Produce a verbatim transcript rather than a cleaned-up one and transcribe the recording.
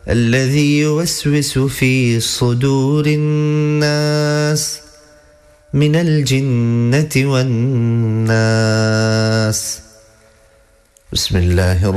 الذي يوسوس في صدور الناس من الجنة والناس. بسم الله الرحمن